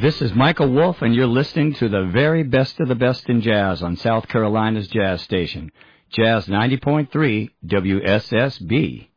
This is Michael Wolf, and you're listening to the very best of the best in jazz on South Carolina's jazz station, Jazz 90.3 WSSB.